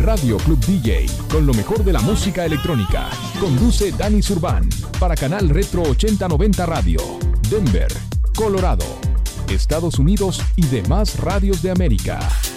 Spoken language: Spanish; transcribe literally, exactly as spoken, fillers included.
Radio Club D J, con lo mejor de la música electrónica. Conduce Dani Surban para Canal Retro ochenta noventa Radio, Denver, Colorado, Estados Unidos y demás radios de América.